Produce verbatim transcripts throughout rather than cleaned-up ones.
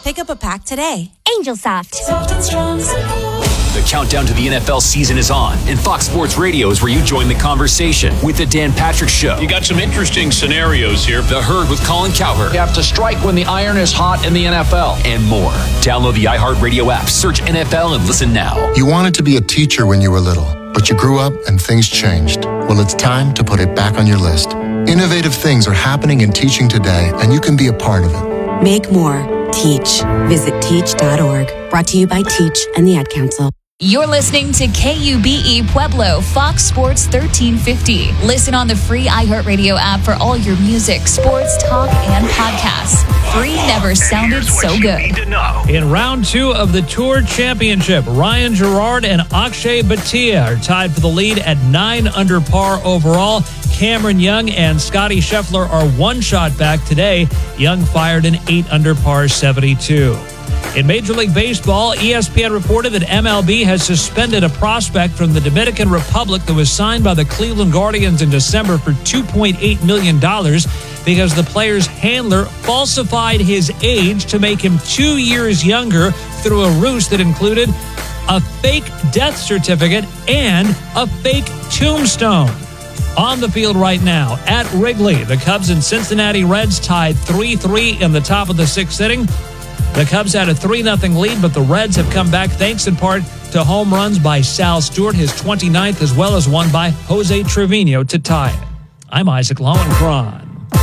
Pick up a pack today. Angel Soft. Soft and strong. The countdown to the N F L season is on, and Fox Sports Radio is where you join the conversation with the Dan Patrick Show. You got some interesting scenarios here. The Herd with Colin Cowherd. You have to strike when the iron is hot in the N F L. And more. Download the iHeartRadio app, search N F L, and listen now. You wanted to be a teacher when you were little, but you grew up and things changed. Well, it's time to put it back on your list. Innovative things are happening in teaching today, and you can be a part of it. Make more. Teach. Visit teach dot org. Brought to you by Teach and the Ad Council. You're listening to K U B E Pueblo, Fox Sports thirteen fifty. Listen on the free iHeartRadio app for all your music, sports, talk, and podcasts. Free never sounded so good. In round two of the Tour Championship, Ryan Gerard and Akshay Bhatia are tied for the lead at nine under par overall. Cameron Young and Scotty Scheffler are one shot back today. Young fired an eight under par seventy-two. In Major League Baseball, E S P N reported that M L B has suspended a prospect from the Dominican Republic that was signed by the Cleveland Guardians in December for two point eight million dollars because the player's handler falsified his age to make him two years younger through a ruse that included a fake death certificate and a fake tombstone. On the field right now, at Wrigley, the Cubs and Cincinnati Reds tied three three in the top of the sixth inning. The Cubs had a three nothing lead, but the Reds have come back thanks in part to home runs by Sal Stewart, his twenty-ninth, as well as one by Jose Trevino to tie it. I'm Isaac Lowenkron.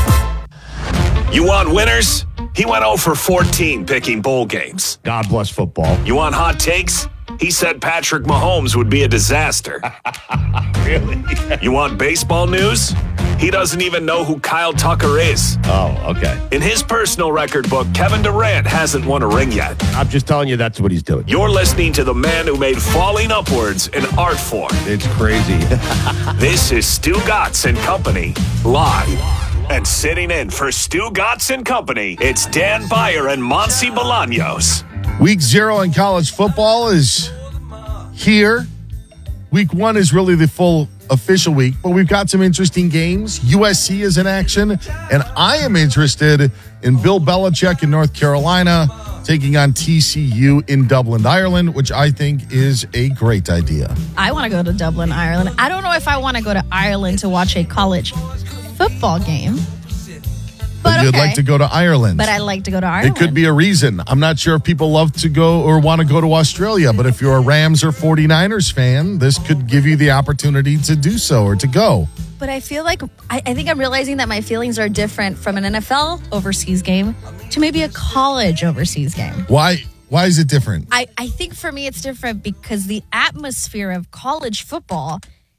You want winners? He went oh for fourteen picking bowl games. God bless football. You want hot takes? He said Patrick Mahomes would be a disaster. Really? You want baseball news? He doesn't even know who Kyle Tucker is. Oh, okay. In his personal record book, Kevin Durant hasn't won a ring yet. I'm just telling you that's what he's doing. You're listening to the man who made falling upwards an art form. It's crazy. This is Stu Gatz and Company, live. And sitting in for Stu Gatz and Company, it's Dan Beyer and Monsi Bolaños. Week zero in college football is here. Week one is really the full official week, but we've got some interesting games. U S C is in action, and I am interested in Bill Belichick in North Carolina taking on T C U in Dublin, Ireland, which I think is a great idea. I want to go to Dublin, Ireland. I don't know if I want to go to Ireland to watch a college football game. But, but you'd okay. like to go to Ireland. But I'd like to go to Ireland. It could be a reason. I'm not sure if people love to go or want to go to Australia, but if you're a Rams or forty-niners fan, this could give you the opportunity to do so or to go. But I feel like, I, I think I'm realizing that my feelings are different from an N F L overseas game to maybe a college overseas game. Why? Why is it different? I, I think for me it's different because the atmosphere of college football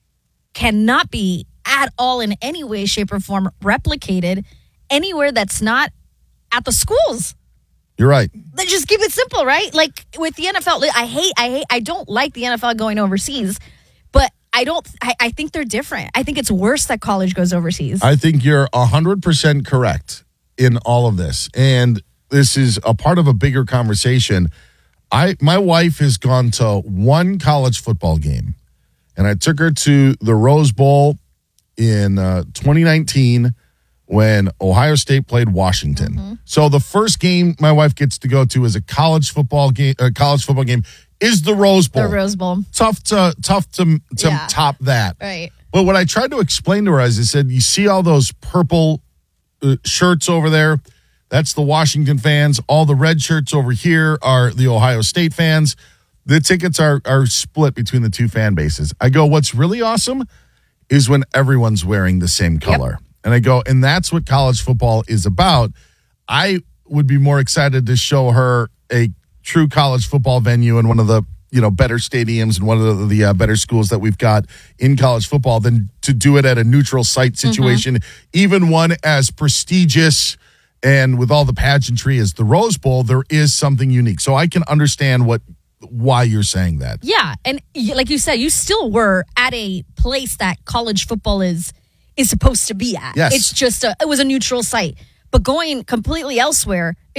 cannot be at all in any way, shape, or form replicated anywhere that's not at the schools. You're right. Let's just keep it simple, right? Like with the N F L, I hate, I hate, I don't like the N F L going overseas, but I don't, I, I think they're different. I think it's worse that college goes overseas. I think you're one hundred percent correct in all of this. And this is a part of a bigger conversation. I, my wife has gone to one college football game, and I took her to the Rose Bowl in uh, twenty nineteen when Ohio State played Washington. Mm-hmm. So the first game my wife gets to go to is a college football game. A college football game is the Rose Bowl. The Rose Bowl. Tough to tough to to yeah. top that. Right. But what I tried to explain to her is I said, you see all those purple uh, shirts over there? That's the Washington fans. All the red shirts over here are the Ohio State fans. The tickets are are split between the two fan bases. I go, what's really awesome is when everyone's wearing the same color. Yep. And I go, and that's what college football is about. I would be more excited to show her a true college football venue in one of the, you know, better stadiums and one of the, the uh, better schools that we've got in college football than to do it at a neutral site situation, mm-hmm. even one as prestigious and with all the pageantry as the Rose Bowl. There is something unique. So I can understand what why you're saying that. Yeah, and like you said, you still were at a place that college football is is supposed to be at. Yes. It's just a, it was a neutral site. But going completely elsewhere